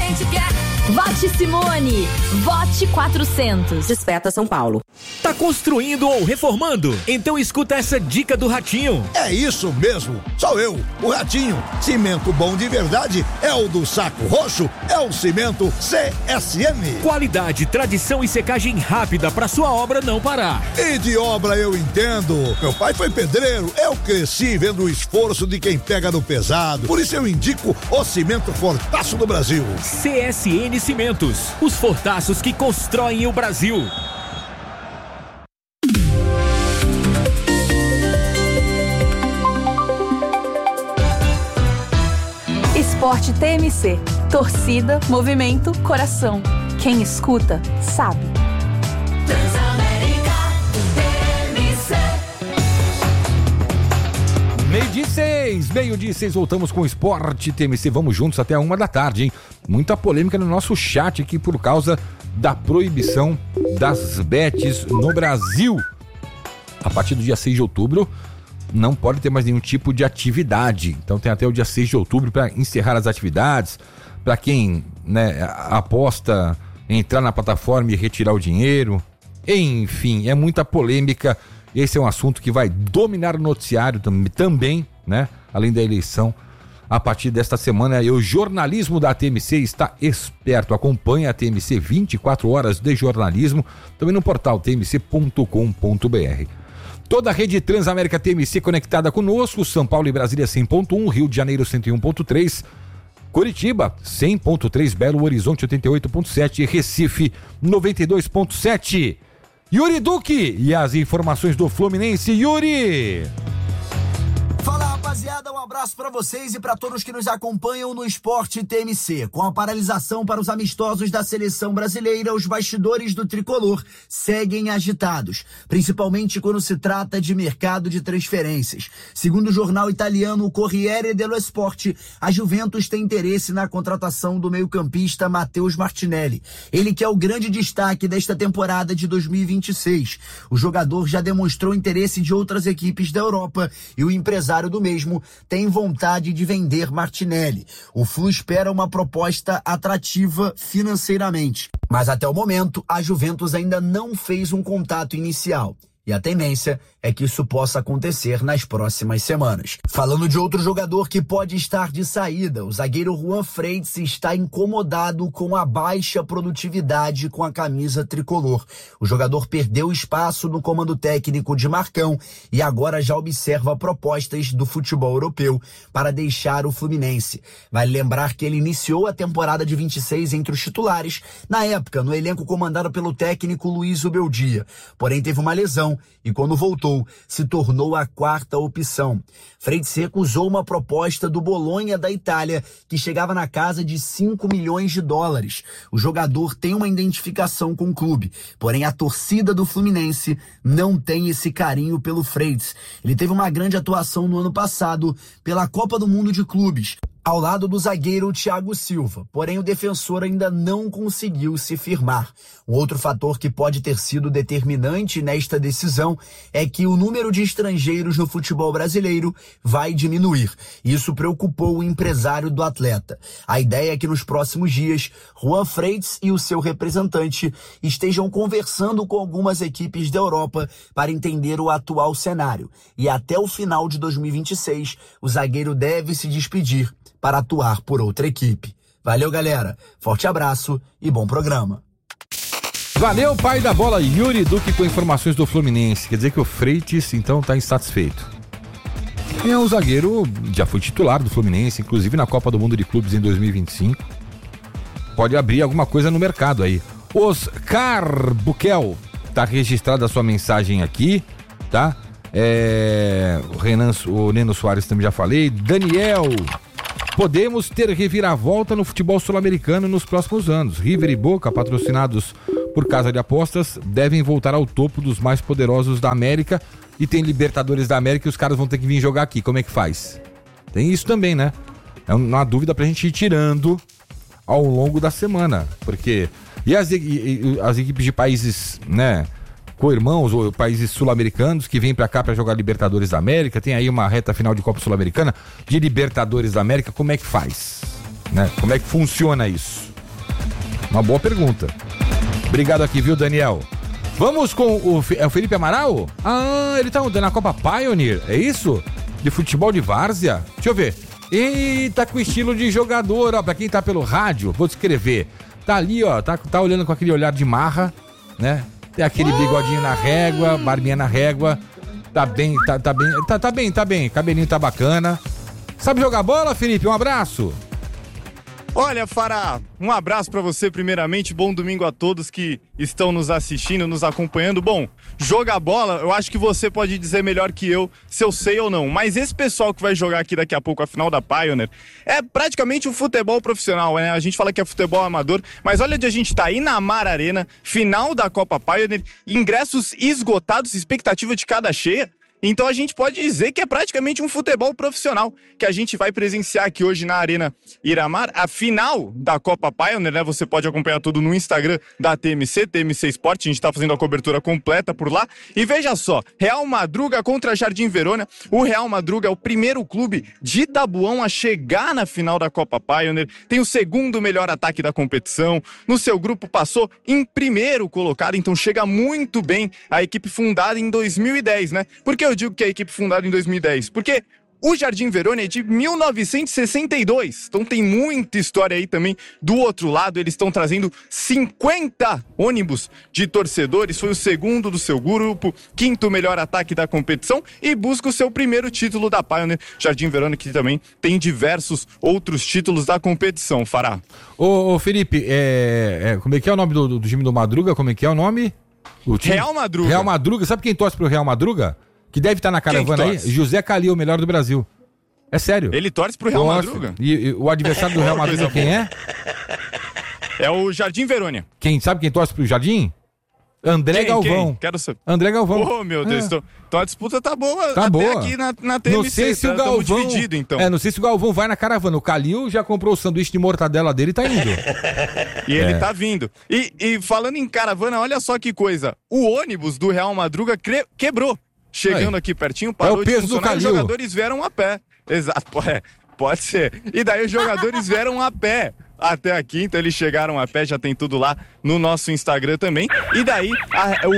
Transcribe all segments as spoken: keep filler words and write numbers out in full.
gente quer. Vote Simone. Vote quatrocentos. Desperta São Paulo. Tá construindo ou reformando? Então escuta essa dica do Ratinho. É isso mesmo, sou eu, o Ratinho. Cimento bom de verdade é o do Saco Roxo, é o Cimento C S M. Qualidade, tradição e secagem rápida pra sua obra não parar. E de obra eu entendo. Meu pai foi pedreiro, eu cresci vendo o esforço de quem pega no pesado. Por isso eu indico o Cimento Fortaço do Brasil. C S N Cimentos, os fortaços que constroem o Brasil. Esporte T M C. Torcida, movimento, coração. Quem escuta, sabe. Transamérica T M C. Meio-dia e seis, meio-dia e seis, voltamos com o Esporte T M C. Vamos juntos até a uma da tarde, hein? Muita polêmica no nosso chat aqui por causa da proibição das bets no Brasil. A partir do dia seis de outubro, não pode ter mais nenhum tipo de atividade. Então tem até o dia seis de outubro para encerrar as atividades. Para quem, né, aposta, entrar na plataforma e retirar o dinheiro. Enfim, é muita polêmica. Esse é um assunto que vai dominar o noticiário também, né? Além da eleição. A partir desta semana, o jornalismo da T M C está esperto. Acompanhe a T M C vinte e quatro horas de jornalismo, também no portal t m c ponto com ponto b r. Toda a rede Transamérica T M C conectada conosco, São Paulo e Brasília cem ponto um, Rio de Janeiro cento e um ponto três, Curitiba cem ponto três, Belo Horizonte oitenta e oito ponto sete, Recife noventa e dois ponto sete. Yuri Duque e as informações do Fluminense. Yuri! Fala, rapaziada, um abraço pra vocês e pra todos que nos acompanham no Esporte T M C. Com a paralisação para os amistosos da seleção brasileira, os bastidores do tricolor seguem agitados, principalmente quando se trata de mercado de transferências. Segundo o jornal italiano Corriere dello Sport, a Juventus tem interesse na contratação do meio-campista Matheus Martinelli. Ele que é o grande destaque desta temporada de dois mil e vinte e seis. O jogador já demonstrou interesse de outras equipes da Europa e o empresário do mesmo tem vontade de vender Martinelli. O Flu espera uma proposta atrativa financeiramente, mas até o momento a Juventus ainda não fez um contato inicial. E a tendência é que isso possa acontecer nas próximas semanas. Falando de outro jogador que pode estar de saída, o zagueiro Juan Freitas está incomodado com a baixa produtividade com a camisa tricolor. O jogador perdeu espaço no comando técnico de Marcão e agora já observa propostas do futebol europeu para deixar o Fluminense. Vale lembrar que ele iniciou a temporada de vinte e seis entre os titulares, na época no elenco comandado pelo técnico Luiz Ubeldia. Porém teve uma lesão e quando voltou, se tornou a quarta opção. Freitas recusou uma proposta do Bolonha da Itália, que chegava na casa de cinco milhões de dólares. O jogador tem uma identificação com o clube, porém a torcida do Fluminense não tem esse carinho pelo Freitas. Ele teve uma grande atuação no ano passado pela Copa do Mundo de Clubes, ao lado do zagueiro Thiago Silva, porém o defensor ainda não conseguiu se firmar. Um outro fator que pode ter sido determinante nesta decisão é que o número de estrangeiros no futebol brasileiro vai diminuir. Isso preocupou o empresário do atleta. A ideia é que nos próximos dias, Juan Freitas e o seu representante estejam conversando com algumas equipes da Europa para entender o atual cenário. E até o final de dois mil e vinte e seis, o zagueiro deve se despedir para atuar por outra equipe. Valeu, galera. Forte abraço e bom programa. Valeu, pai da bola, Yuri Duque, com informações do Fluminense. Quer dizer que o Freitas, então, está insatisfeito. É um zagueiro, já foi titular do Fluminense, inclusive na Copa do Mundo de Clubes em dois mil e vinte e cinco. Pode abrir alguma coisa no mercado aí. Oscar Buquel, tá registrada a sua mensagem aqui, tá? É, o Renan, o Neno Soares também já falei. Daniel... Podemos ter reviravolta no futebol sul-americano nos próximos anos. River e Boca, patrocinados por casa de apostas, devem voltar ao topo dos mais poderosos da América. E tem Libertadores da América e os caras vão ter que vir jogar aqui. Como é que faz? Tem isso também, né? É uma dúvida pra gente ir tirando ao longo da semana. Porque... E as, e, as equipes de países, né... co-irmãos ou países sul-americanos que vêm pra cá pra jogar Libertadores da América, tem aí uma reta final de Copa Sul-Americana, de Libertadores da América, como é que faz? Né? Como é que funciona isso? Uma boa pergunta. Obrigado aqui, viu, Daniel? Vamos com o, é o Felipe Amaral? Ah, ele tá na Copa Pioneer, é isso? De futebol de várzea? Deixa eu ver. Eita, com estilo de jogador, ó, pra quem tá pelo rádio, vou descrever. Tá ali, ó, tá, tá olhando com aquele olhar de marra, né? Tem aquele bigodinho na régua, barbinha na régua. Tá bem, tá, tá bem, tá, tá bem, tá bem, cabelinho tá bacana. Sabe jogar bola, Felipe? Um abraço. Olha, Fará, um abraço pra você primeiramente, bom domingo a todos que estão nos assistindo, nos acompanhando. Bom, jogar bola, eu acho que você pode dizer melhor que eu se eu sei ou não, mas esse pessoal que vai jogar aqui daqui a pouco a final da Pioneer é praticamente um futebol profissional, né? A gente fala que é futebol amador, mas olha onde a gente tá, aí na Mar Arena, final da Copa Pioneer, ingressos esgotados, expectativa de cada cheia. Então a gente pode dizer que é praticamente um futebol profissional que a gente vai presenciar aqui hoje na Arena Iramar. A final da Copa Pioneer, né? Você pode acompanhar tudo no Instagram da T M C, T M C Sport. A gente tá fazendo a cobertura completa por lá. E veja só, Real Madruga contra Jardim Verona. O Real Madruga é o primeiro clube de Itabuão a chegar na final da Copa Pioneer. Tem o segundo melhor ataque da competição. No seu grupo passou em primeiro colocado, então chega muito bem a equipe fundada em dois mil e dez, né? Porque eu digo que é a equipe fundada em dois mil e dez? Porque o Jardim Verona é de mil novecentos e sessenta e dois, então tem muita história aí também. Do outro lado, eles estão trazendo cinquenta ônibus de torcedores, foi o segundo do seu grupo, quinto melhor ataque da competição e busca o seu primeiro título da Pioneer. Jardim Verona que também tem diversos outros títulos da competição, Fará. Ô, ô Felipe, é, é, como é que é o nome do, do time do Madruga? Como é que é o nome? O time? Real Madruga. Real Madruga, sabe quem torce pro Real Madruga? Que deve estar na caravana aí, José Calil, o melhor do Brasil. É sério. Ele torce pro Real Nossa. Madruga? E, e o adversário do Real Madruga quem é? É o Jardim Verona. Quem sabe quem torce pro Jardim? André Quem, Galvão. quem? Quero saber. André Galvão. Oh, meu Deus. É. Então, então a disputa tá boa tá até boa. aqui na, na T M C. Não sei se tá, o Galvão... dividido, então. É, não sei se o Galvão vai na caravana. O Calil já comprou o sanduíche de mortadela dele e tá indo. E ele é. tá vindo. E, e falando em caravana, olha só que coisa. O ônibus do Real Madruga cre... quebrou. Chegando Aí. aqui pertinho, parou é o de peso funcionar do e os jogadores vieram a pé. Exato, é, pode ser. E daí os jogadores vieram a pé até aqui, então eles chegaram a pé, já tem tudo lá no nosso Instagram também. E daí a,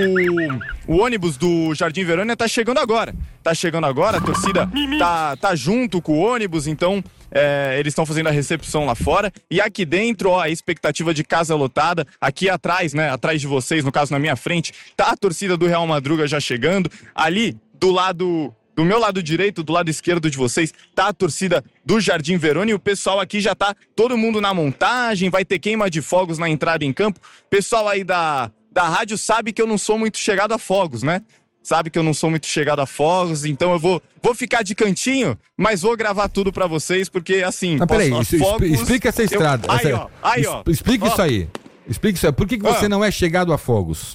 o, o ônibus do Jardim Verona tá chegando agora. Tá chegando agora, a torcida tá, tá junto com o ônibus, então é, eles estão fazendo a recepção lá fora. E aqui dentro, ó, a expectativa de casa lotada. Aqui atrás, né, atrás de vocês, no caso na minha frente, tá a torcida do Real Madruga já chegando. Ali, do lado... Do meu lado direito, do lado esquerdo de vocês, tá a torcida do Jardim Verona e o pessoal aqui já tá todo mundo na montagem, vai ter queima de fogos na entrada em campo. Pessoal aí da, da rádio sabe que eu não sou muito chegado a fogos, né? Sabe que eu não sou muito chegado a fogos, então eu vou, vou ficar de cantinho, mas vou gravar tudo pra vocês, porque assim... Mas peraí, posso, fogos, explica essa estrada. Eu, aí, essa, ó, aí, ó. Explica ó. isso aí. Explica isso aí. Por que, que você ó. não é chegado a fogos?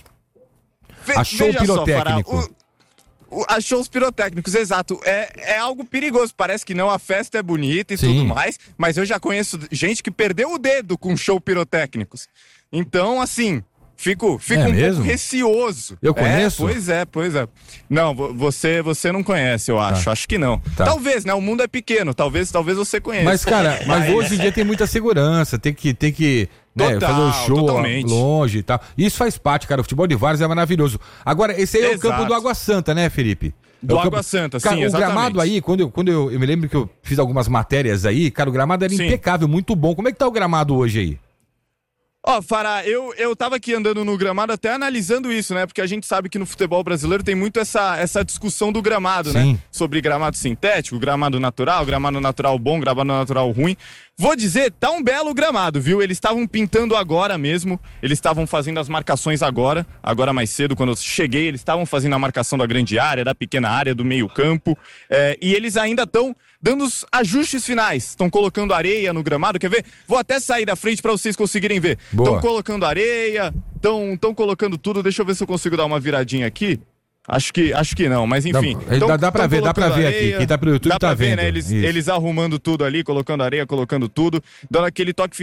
Ve, Achou o pirotécnico. Só, Fará, o... Achou os pirotécnicos, exato. É, é algo perigoso. Parece que não, a festa é bonita e Sim. tudo mais, mas eu já conheço gente que perdeu o dedo com show pirotécnicos. Então, assim, fico, fico é um mesmo? pouco receoso. Eu conheço? É, pois é, pois é. Não, você, você não conhece, eu acho. Tá. Acho que não. Tá. Talvez, né? O mundo é pequeno. Talvez, talvez você conheça. Mas, cara, mas, mas hoje em dia tem muita segurança. Tem que... Tem que... Né, Total, fazer o show totalmente. longe e tal. Isso faz parte, cara. O futebol de várzea é maravilhoso. Agora, esse aí é Exato. o campo do Água Santa, né, Felipe? Do é Água campo... Santa, cara, sim, o exatamente. gramado aí, quando, eu, quando eu, eu me lembro que eu fiz algumas matérias aí, cara, o gramado era sim. impecável, muito bom. Como é que tá o gramado hoje aí? Ó, oh, Fará, eu, eu tava aqui andando no gramado até analisando isso, né? Porque a gente sabe que no futebol brasileiro tem muito essa, essa discussão do gramado, Sim. né? Sobre gramado sintético, gramado natural, gramado natural bom, gramado natural ruim. Vou dizer, tá um belo gramado, viu? Eles estavam pintando agora mesmo, eles estavam fazendo as marcações agora, agora mais cedo, quando eu cheguei, eles estavam fazendo a marcação da grande área, da pequena área, do meio campo, é, e eles ainda estão dando os ajustes finais, estão colocando areia no gramado, quer ver? Vou até sair da frente para vocês conseguirem ver. Estão colocando areia, estão colocando tudo, deixa eu ver se eu consigo dar uma viradinha aqui. Acho que, acho que não, mas enfim. Dá, tão, dá, dá pra ver, dá pra ver areia, aqui. Quem tá pro YouTube dá tá pra ver, vendo. Né? Eles, eles arrumando tudo ali, colocando areia, colocando tudo, dando aquele toque final.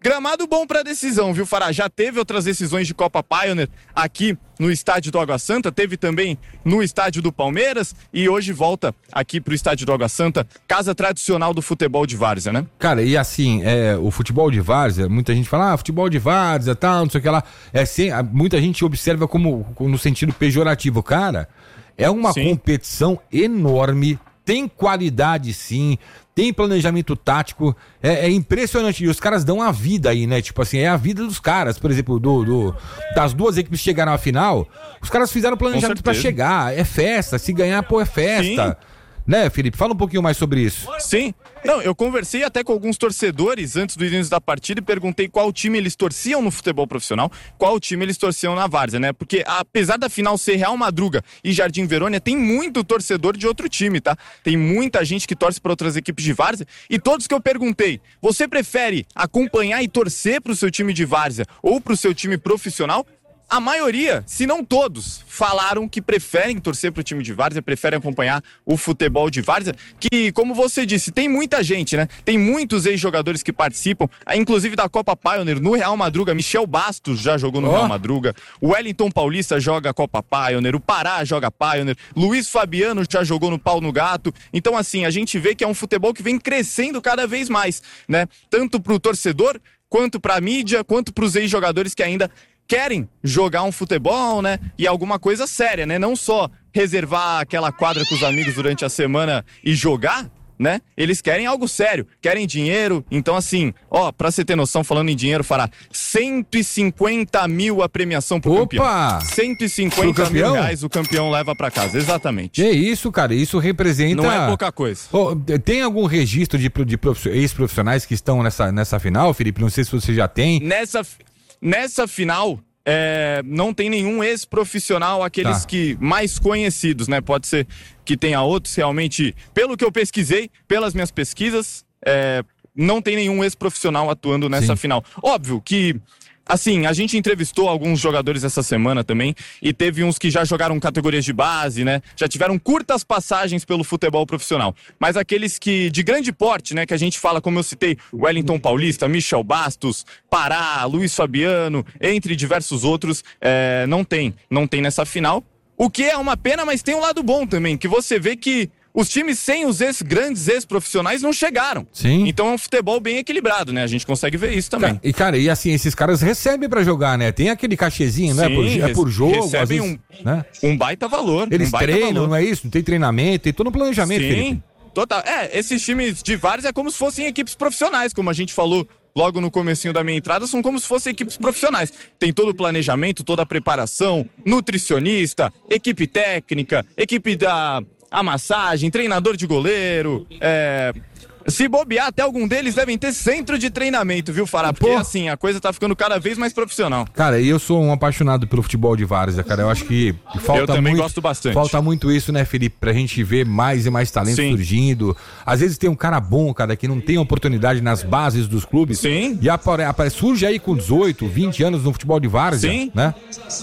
Gramado bom para decisão, viu, Fará? Já teve outras decisões de Copa Pioneer aqui no estádio do Água Santa, teve também no estádio do Palmeiras e hoje volta aqui pro estádio do Água Santa, casa tradicional do futebol de várzea, né? Cara, e assim, é, o futebol de várzea, muita gente fala, ah, futebol de várzea, tal, não sei o que lá, é, sem, muita gente observa como, como no sentido pejorativo. Cara, é uma Sim. competição enorme, tem qualidade sim, tem planejamento tático, é, é impressionante, e os caras dão a vida aí, né, tipo assim, é a vida dos caras, por exemplo, do, do, das duas equipes que chegaram à final, os caras fizeram planejamento pra chegar, é festa, se ganhar, pô, é festa, Sim. né, Felipe? Fala um pouquinho mais sobre isso. Sim, não, eu conversei até com alguns torcedores antes do início da partida e perguntei qual time eles torciam no futebol profissional, qual time eles torciam na várzea, né? Porque apesar da final ser Real Madruga e Jardim Verônia, tem muito torcedor de outro time, tá? Tem muita gente que torce para outras equipes de várzea e todos que eu perguntei, você prefere acompanhar e torcer pro seu time de várzea ou pro seu time profissional? A maioria, se não todos, falaram que preferem torcer pro time de várzea, preferem acompanhar o futebol de várzea, que, como você disse, tem muita gente, né? Tem muitos ex-jogadores que participam, inclusive da Copa Pioneer, no Real Madruga. Michel Bastos já jogou no oh. Real Madruga, o Wellington Paulista joga a Copa Pioneer, o Pará joga Pioneer, Luiz Fabiano já jogou no Pau no Gato. Então, assim, a gente vê que é um futebol que vem crescendo cada vez mais, né? Tanto pro torcedor, quanto pra mídia, quanto pros ex-jogadores que ainda querem jogar um futebol, né? E alguma coisa séria, né? Não só reservar aquela quadra com os amigos durante a semana e jogar, né? Eles querem algo sério, querem dinheiro. Então, assim, ó, pra você ter noção, falando em dinheiro, Fará, cento e cinquenta mil a premiação pro Opa! campeão. cento e cinquenta mil reais o campeão leva pra casa, exatamente. Que isso, cara, isso representa... Não é pouca coisa. Oh, tem algum registro de, de ex-profissionais que estão nessa, nessa final, Felipe? Não sei se você já tem. Nessa... Nessa final, é, não tem nenhum ex-profissional, aqueles tá. que mais conhecidos, né? Pode ser que tenha outros, realmente, pelo que eu pesquisei, pelas minhas pesquisas, é, não tem nenhum ex-profissional atuando nessa Sim. final. Óbvio que, assim, a gente entrevistou alguns jogadores essa semana também, e teve uns que já jogaram categorias de base, né? Já tiveram curtas passagens pelo futebol profissional. Mas aqueles que, de grande porte, né? Que a gente fala, como eu citei, Wellington Paulista, Michel Bastos, Pará, Luiz Fabiano, entre diversos outros, é, não tem. Não tem nessa final. O que é uma pena, mas tem um lado bom também, que você vê que os times sem os ex, grandes ex-profissionais não chegaram. Sim. Então é um futebol bem equilibrado, né? A gente consegue ver isso também. E, cara, e assim, esses caras recebem pra jogar, né? Tem aquele cachezinho, né? Por, é por jogo. Recebem vezes, um, né? um baita valor. Eles um baita treinam, valor. não é isso? Não tem treinamento, tem todo um planejamento, Sim, Felipe. total. É, esses times de vários é como se fossem equipes profissionais, como a gente falou logo no comecinho da minha entrada, são como se fossem equipes profissionais. Tem todo o planejamento, toda a preparação, nutricionista, equipe técnica, equipe da... a massagem, treinador de goleiro, é... se bobear, até algum deles devem ter centro de treinamento, viu, Fará? Porque, Pô. assim, a coisa tá ficando cada vez mais profissional. Cara, e eu sou um apaixonado pelo futebol de várzea, cara. Eu acho que falta Eu também muito, gosto bastante. Falta muito isso, né, Felipe? Pra gente ver mais e mais talentos Sim. surgindo. Às vezes tem um cara bom, cara, que não tem oportunidade nas bases dos clubes. Sim. E apare, apare, surge aí com dezoito, vinte anos no futebol de várzea, Sim. né?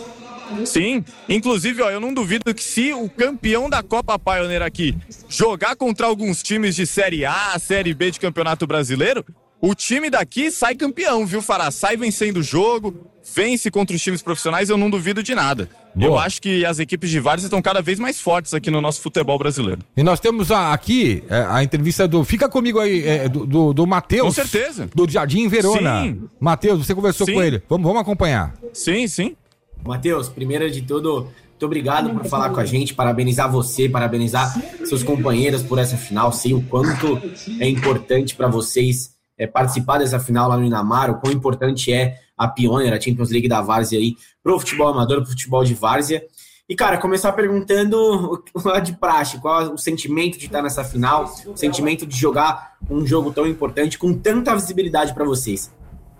Sim, inclusive, ó, eu não duvido que se o campeão da Copa Pioneer aqui jogar contra alguns times de Série A, Série B de Campeonato Brasileiro, o time daqui sai campeão, viu, Fará? Sai vencendo o jogo, vence contra os times profissionais, eu não duvido de nada. Boa. Eu acho que as equipes de várzea estão cada vez mais fortes aqui no nosso futebol brasileiro. E nós temos a, aqui é, a entrevista do... Fica comigo aí, é, do, do, do Matheus. Com certeza. Do Jardim Verona. Sim. Matheus, você conversou Sim. com ele. Vamos, vamos acompanhar. Sim, sim. Matheus, primeiro de tudo, muito obrigado por falar com a gente, parabenizar você, parabenizar seus companheiros por essa final. Sei o quanto é importante para vocês é, participar dessa final lá no Inamar, o quão importante é a Pioneer, a Champions League da Várzea aí, pro futebol amador, pro futebol de Várzea. E, cara, começar perguntando lá de praxe, qual é o sentimento de estar nessa final, o sentimento de jogar um jogo tão importante com tanta visibilidade para vocês.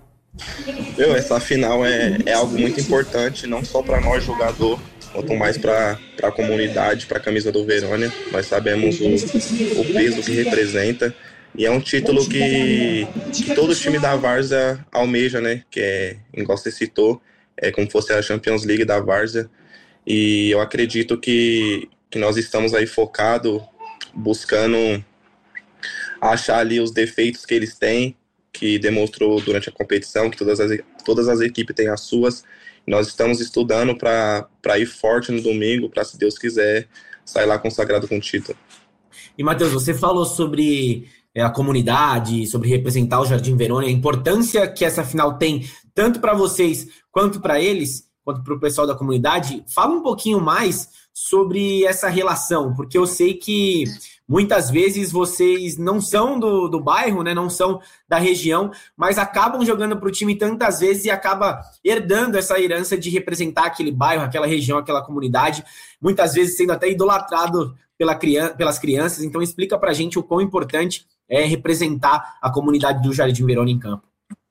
Meu, essa final é, é algo muito importante, não só para nós jogador, quanto mais para a comunidade, para a camisa do Verônia. Nós sabemos o, o peso que representa e é um título que, que todo time da Várzea almeja, né? Que é, igual você citou, é como fosse a Champions League da Várzea. E eu acredito que, que nós estamos aí focados, buscando achar ali os defeitos que eles têm que demonstrou durante a competição, que todas as, todas as equipes têm as suas. Nós estamos estudando para ir forte no domingo, para, se Deus quiser, sair lá consagrado com o título. E, Matheus, você falou sobre é, a comunidade, sobre representar o Jardim Verônia, a importância que essa final tem, tanto para vocês quanto para eles, quanto para o pessoal da comunidade. Fala um pouquinho mais sobre essa relação, porque eu sei que muitas vezes vocês não são do, do bairro, né, não são da região, mas acabam jogando para o time tantas vezes e acaba herdando essa herança de representar aquele bairro, aquela região, aquela comunidade, muitas vezes sendo até idolatrado pela criança, pelas crianças. Então explica para a gente o quão importante é representar a comunidade do Jardim Verônia em campo.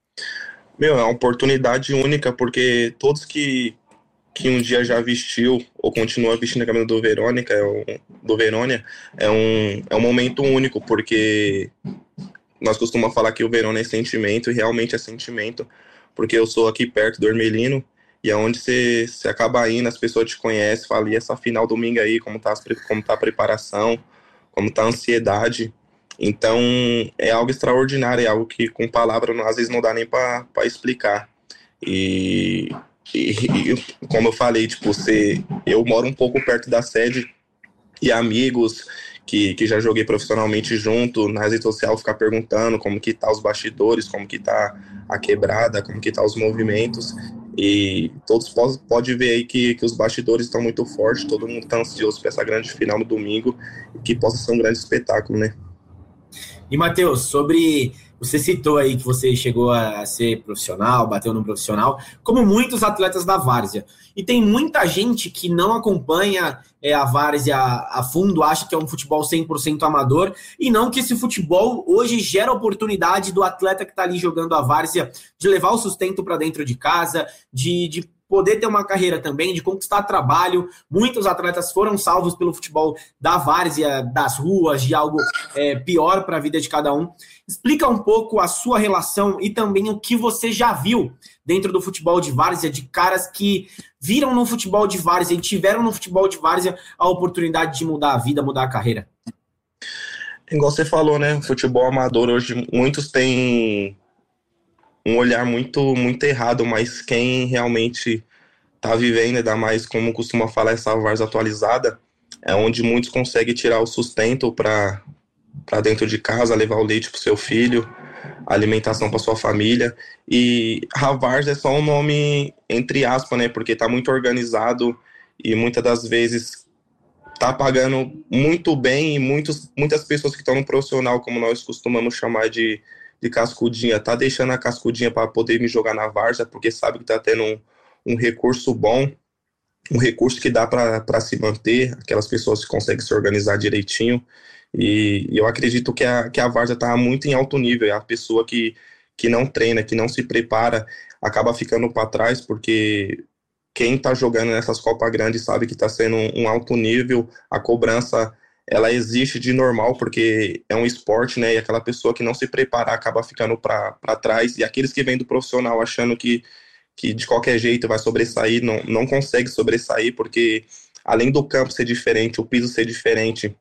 Meu, é uma oportunidade única, porque todos que que um dia já vestiu ou continua vestindo a camisa do Verônica, é um, do Verônia, é um, é um momento único, porque nós costumamos falar que o Verônia é sentimento, e realmente é sentimento, porque eu sou aqui perto do Ermelino, e é onde você, você acaba indo, as pessoas te conhecem, falam, e essa final domingo aí, como tá, como tá a preparação, como tá a ansiedade. Então, é algo extraordinário, é algo que com palavras às vezes não dá nem para explicar. E... E, e como eu falei, tipo, você, eu moro um pouco perto da sede, e amigos que, que já joguei profissionalmente junto, na rede social, ficar perguntando como que tá os bastidores, como que tá a quebrada, como que tá os movimentos, e todos podem pode ver aí que, que os bastidores estão muito fortes, todo mundo tá ansioso para essa grande final no domingo, e que possa ser um grande espetáculo, né? E, Matheus, sobre... Você citou aí que você chegou a ser profissional, bateu no profissional, como muitos atletas da várzea. E tem muita gente que não acompanha é, a várzea a fundo, acha que é um futebol cem por cento amador, e não que esse futebol hoje gera oportunidade do atleta que está ali jogando a várzea de levar o sustento para dentro de casa, de... de poder ter uma carreira também, de conquistar trabalho. Muitos atletas foram salvos pelo futebol da várzea, das ruas, de algo é, pior para a vida de cada um. Explica um pouco a sua relação e também o que você já viu dentro do futebol de várzea, de caras que viram no futebol de várzea e tiveram no futebol de várzea a oportunidade de mudar a vida, mudar a carreira. Igual você falou, né? Futebol amador hoje, muitos têm um olhar muito, muito errado, mas quem realmente tá vivendo, ainda mais como costuma falar essa várzea atualizada, é onde muitos conseguem tirar o sustento para para dentro de casa, levar o leite pro seu filho, a alimentação para sua família. E a várzea é só um nome entre aspas, né? Porque tá muito organizado e muitas das vezes tá pagando muito bem, e muitos, muitas pessoas que estão no profissional, como nós costumamos chamar de de cascudinha, tá deixando a cascudinha para poder me jogar na várzea, porque sabe que tá tendo um, um recurso bom, um recurso que dá para se manter, aquelas pessoas que conseguem se organizar direitinho, e, e eu acredito que a, que a várzea tá muito em alto nível, a pessoa que, que não treina, que não se prepara, acaba ficando para trás, porque quem tá jogando nessas Copas Grandes sabe que tá sendo um, um alto nível, a cobrança ela existe de normal, porque é um esporte, né, e aquela pessoa que não se preparar acaba ficando para trás, e aqueles que vêm do profissional achando que, que de qualquer jeito vai sobressair, não, não consegue sobressair, porque além do campo ser diferente, o piso ser diferente,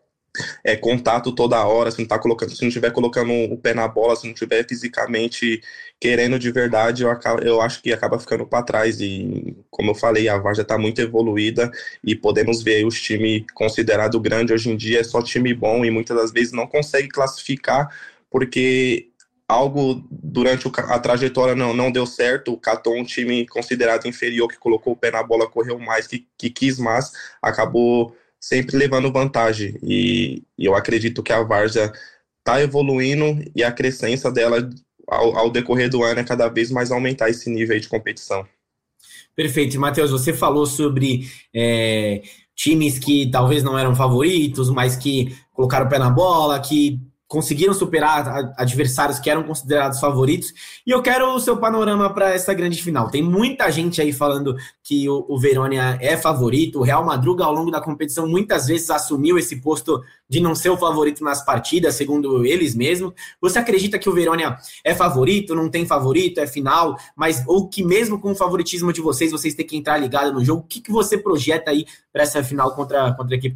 é contato toda hora, se não tá colocando, se não estiver colocando o pé na bola, se não estiver fisicamente querendo de verdade, eu, acabo, eu acho que acaba ficando para trás. E como eu falei, a várzea está muito evoluída e podemos ver aí os times considerados grandes hoje em dia, é só time bom, e muitas das vezes não consegue classificar porque algo durante o, a trajetória não, não deu certo, catou um time considerado inferior, que colocou o pé na bola, correu mais, que, que quis mais, acabou sempre levando vantagem, e, e eu acredito que a várzea está evoluindo, e a crescência dela ao, ao decorrer do ano é cada vez mais aumentar esse nível aí de competição. Perfeito. Matheus, você falou sobre é, times que talvez não eram favoritos, mas que colocaram o pé na bola, que conseguiram superar adversários que eram considerados favoritos, e eu quero o seu panorama para essa grande final. Tem muita gente aí falando que o, o Verônia é favorito, o Real Madruga ao longo da competição muitas vezes assumiu esse posto de não ser o favorito nas partidas, segundo eles mesmos. Você acredita que o Verônia é favorito, não tem favorito, é final, mas ou que mesmo com o favoritismo de vocês, vocês têm que entrar ligado no jogo? O que, que você projeta aí para essa final contra, contra a equipe